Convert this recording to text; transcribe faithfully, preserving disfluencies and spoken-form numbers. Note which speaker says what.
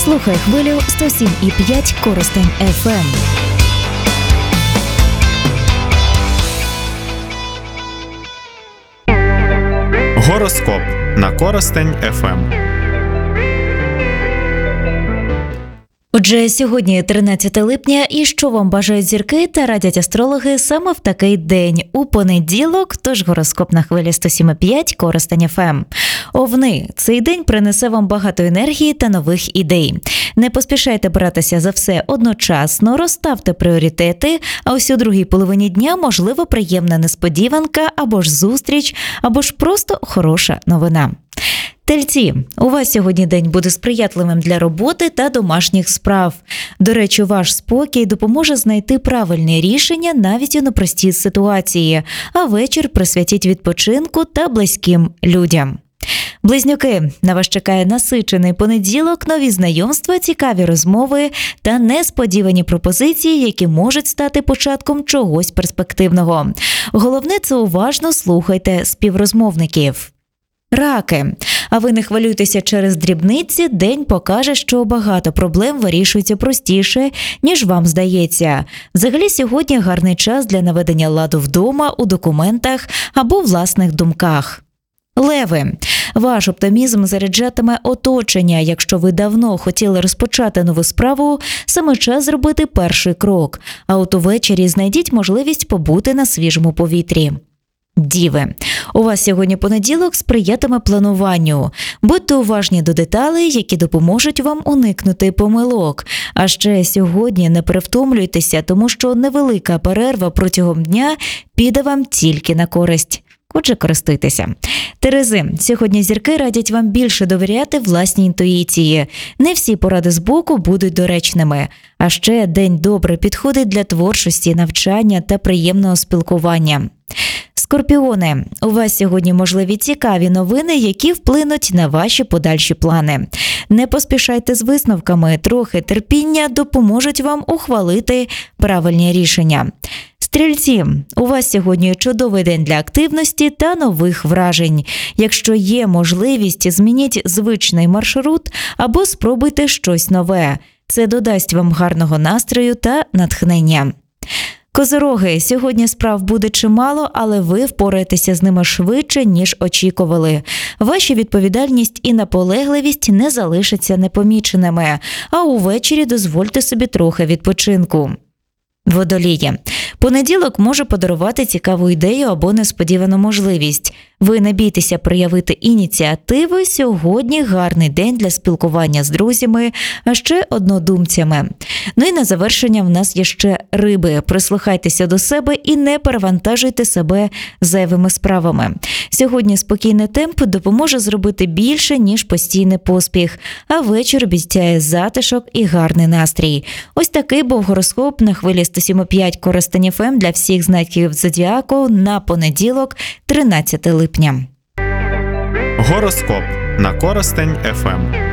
Speaker 1: Слухай хвилю сто сім і п'ять Коростень еф ем.
Speaker 2: Гороскоп на Коростень еф ем.
Speaker 1: Отже, сьогодні тринадцяте липня, і що вам бажають зірки та радять астрологи саме в такий день, у понеділок, тож гороскоп на хвилі сто сім і п'ять Коростень еф ем. Овни, цей день принесе вам багато енергії та нових ідей. Не поспішайте братися за все одночасно, розставте пріоритети, а ось у другій половині дня можливо приємна несподіванка, або ж зустріч, або ж просто хороша новина. Тельці, у вас сьогодні день буде сприятливим для роботи та домашніх справ. До речі, ваш спокій допоможе знайти правильні рішення навіть у непростій ситуації, а вечір присвятіть відпочинку та близьким людям. Близнюки, на вас чекає насичений понеділок, нові знайомства, цікаві розмови та несподівані пропозиції, які можуть стати початком чогось перспективного. Головне – це уважно слухайте співрозмовників. Раки. А ви не хвилюйтеся через дрібниці, день покаже, що багато проблем вирішується простіше, ніж вам здається. Взагалі сьогодні гарний час для наведення ладу вдома, у документах або власних думках. Леви. Ваш оптимізм заряджатиме оточення. Якщо ви давно хотіли розпочати нову справу, саме час зробити перший крок. А от увечері знайдіть можливість побути на свіжому повітрі. Діви. У вас сьогодні понеділок сприятиме плануванню. Будьте уважні до деталей, які допоможуть вам уникнути помилок. А ще сьогодні не перевтомлюйтеся, тому що невелика перерва протягом дня піде вам тільки на користь. Отже, користуйтеся. Терези, сьогодні зірки радять вам більше довіряти власній інтуїції. Не всі поради збоку будуть доречними. А ще день добре підходить для творчості, навчання та приємного спілкування. Скорпіони, у вас сьогодні можливі цікаві новини, які вплинуть на ваші подальші плани. Не поспішайте з висновками, трохи терпіння допоможуть вам ухвалити правильні рішення. Стрільці, у вас сьогодні чудовий день для активності та нових вражень. Якщо є можливість, змініть звичний маршрут або спробуйте щось нове. Це додасть вам гарного настрою та натхнення. Козороги, сьогодні справ буде чимало, але ви впораєтеся з ними швидше, ніж очікували. Ваша відповідальність і наполегливість не залишаться непоміченими, а увечері дозвольте собі трохи відпочинку. Водолії. Понеділок може подарувати цікаву ідею або несподівану можливість. Ви не бійтеся проявити ініціативи, сьогодні гарний день для спілкування з друзями, а ще однодумцями. Ну і на завершення в нас є ще риби. Прислухайтеся до себе і не перевантажуйте себе зайвими справами. Сьогодні спокійний темп допоможе зробити більше, ніж постійний поспіх, а вечір обіцяє затишок і гарний настрій. Ось такий був гороскоп на хвилі сто сім і п'ять Коростень еф ем для всіх знаків зодіаку на понеділок, тринадцяте липня.
Speaker 2: Гороскоп на Коростень еф ем.